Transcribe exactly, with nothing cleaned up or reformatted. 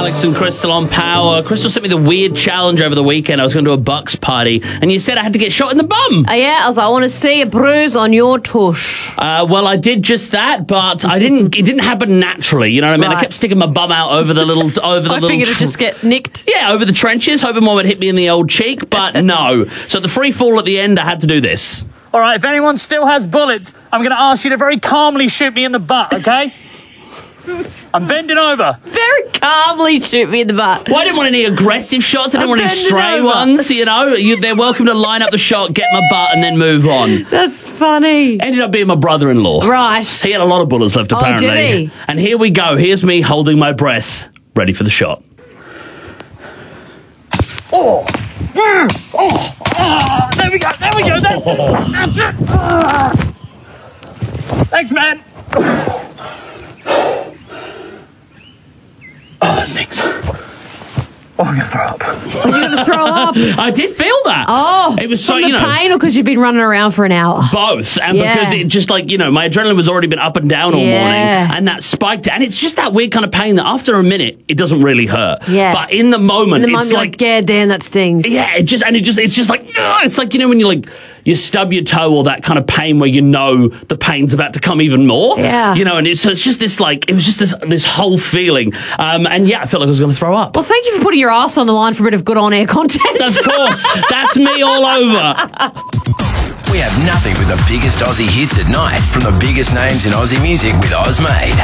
Alex and Crystal on Power. Crystal sent me the weird challenge over the weekend. I was going to a Bucks party, and you said I had to get shot in the bum. Uh, yeah, I was like, I want to see a bruise on your tush. Uh, well, I did just that, but I didn't. It didn't happen naturally. You know what I mean? Right. I kept sticking my bum out over the little, over the Hoping little. it'd just get nicked. Yeah, over the trenches, hoping one would hit me in the old cheek, but no. So the free fall at the end, I had to do this. All right, if anyone still has bullets, I'm going to ask you to very calmly shoot me in the butt, okay? I'm bending over. Very calmly shoot me in the butt. Well, I didn't want any aggressive shots. I didn't I'm want any bending stray over. ones, you know. You, they're welcome to line up the shot, get my butt, and then move on. That's funny. Ended up being my brother-in-law. Right. He had a lot of bullets left, Oh, apparently. did he? And here we go. Here's me holding my breath, ready for the shot. Oh. Mm. Oh. Oh. There we go. There we go. That's it. That's it. Ah. Thanks, man. Oh, that stinks. Oh, I'm going to throw up. Are you going to throw up? I did feel that. Oh, it was so, from you the know. pain or because you've been running around for an hour? Both, and Yeah. because it just like, you know, my adrenaline was already been up and down all Yeah. morning, and that spiked, and it's just that weird kind of pain that after a minute it doesn't really hurt. Yeah. But in the moment, In the it's moment, you're like, like, yeah, damn, that stings. yeah, it just and it just it's just like ugh, it's like, you know, when you like you stub your toe or that kind of pain where you know the pain's about to come even more. Yeah. You know, and it's so it's just this like it was just this this whole feeling, um, and yeah, I felt like I was going to throw up. Well, thank you for putting your ass on the line for a bit of good on-air content. Of course, that's me all over. We have nothing but the biggest Aussie hits at night from the biggest names in Aussie music with Ozmade.